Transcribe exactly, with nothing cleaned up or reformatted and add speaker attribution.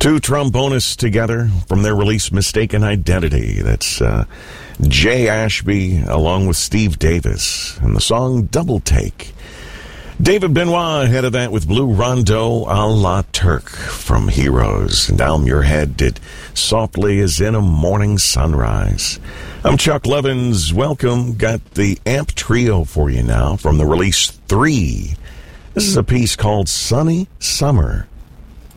Speaker 1: Two trombonists together from their release Mistaken Identity. That's uh, Jay Ashby along with Steve Davis and the song Double Take. David Benoit ahead of that with Blue Rondo a la Turk from Heroes. And Down Your Head did Softly as in a Morning Sunrise. I'm Chuck Levins. Welcome. Got the Amp Trio for you now from the release three. This is a piece called Sunny Summer.